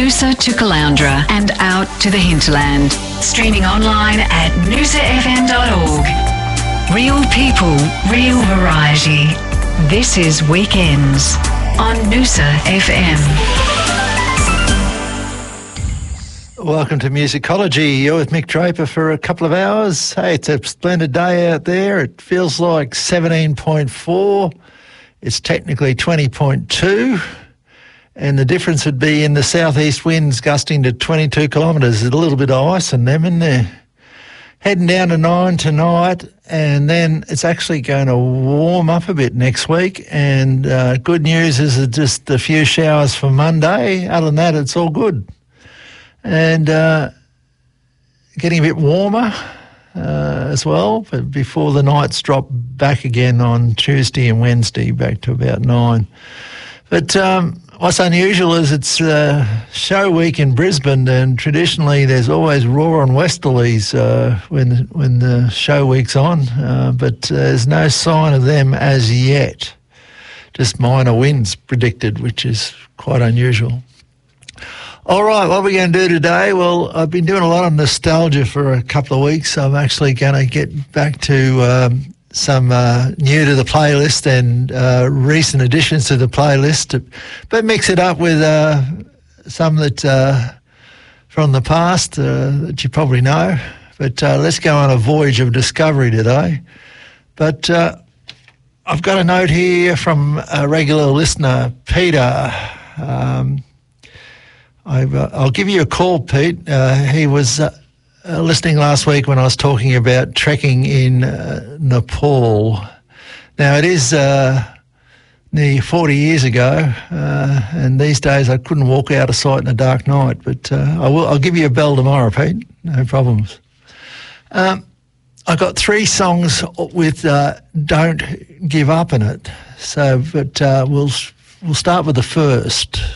Noosa to Caloundra and out to the hinterland. Streaming online at noosafm.org. Real people, real variety. This is Weekends on Noosa FM. Welcome to Musicology. You're with Mick Draper for a couple of hours. Hey, it's a splendid day out there. It feels like 17.4. It's technically 20.2. And the difference would be in the southeast winds gusting to 22 kilometres. There's a little bit of ice in them in there. Heading down to 9 tonight, and then it's actually going to warm up a bit next week. And good news is that just a few showers for Monday. Other than that, it's all good. And getting a bit warmer as well, but before the nights drop back again on Tuesday and Wednesday, back to about 9. But what's unusual is it's show week in Brisbane, and traditionally there's always roaring westerlies when the show week's on, but there's no sign of them as yet. Just minor winds predicted, which is quite unusual. All right, what are we going to do today? Well, I've been doing a lot of nostalgia for a couple of weeks. I'm actually going to get back to some new to the playlist and recent additions to the playlist, but mix it up with some that from the past that you probably know. But let's go on a voyage of discovery today. But I've got a note here from a regular listener, Peter. I'll give you a call, Pete. He was listening last week when I was talking about trekking in Nepal. Now, it is nearly 40 years ago, and these days I couldn't walk out of sight in a dark night, but I'll give you a bell tomorrow, Pete. No problems. I got 3 songs with Don't Give Up in it, but we'll start with the first.